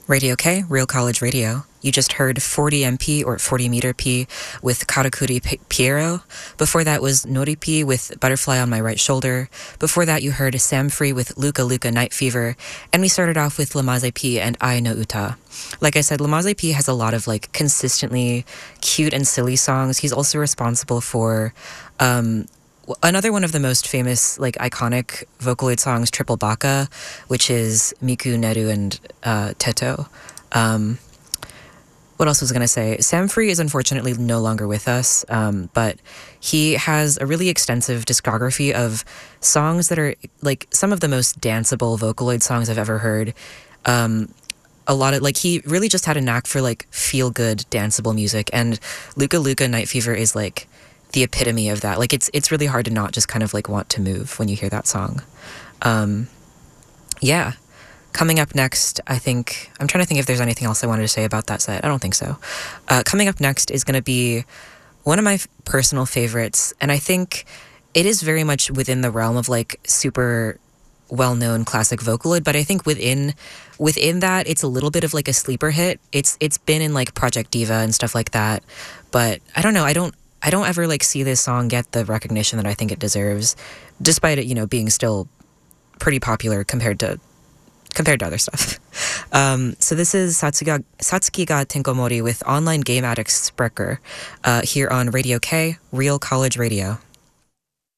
Radio K, Real College Radio. You just heard 40 MP or 40 meter P with Karakuri Piero. Before that was Nori P with Butterfly on My Right Shoulder. Before that you heard Sam Free with Luka Luka Night Fever. And we started off with Lamaze P and Ai no Uta. Like I said, Lamaze P has a lot of like consistently cute and silly songs. He's also responsible for another one of the most famous, like iconic Vocaloid songs, Triple Baka, which is Miku, Neru, and Teto. What else was I going to say? Sam Free is unfortunately no longer with us, but he has a really extensive discography of songs that are like some of the most danceable Vocaloid songs I've ever heard. A lot of like he really just had a knack for like feel good danceable music, and Luka Luka Night Fever is like the epitome of that. Like it's really hard to not just kind of like want to move when you hear that song. Yeah. Coming up next, I'm trying to think if there's anything else I wanted to say about that set. I don't think so. Coming up next is going to be one of my personal favorites, and I think it is very much within the realm of like super well-known classic Vocaloid, but I think within that it's a little bit of like a sleeper hit. It's been in like Project Diva and stuff like that, but I don't know, I don't ever like see this song get the recognition that I think it deserves, despite it, you know, being still pretty popular compared to other stuff. So this is Satsuki ga Tenkomori with Online Game Addicts Sprecher here on Radio K, Real College Radio.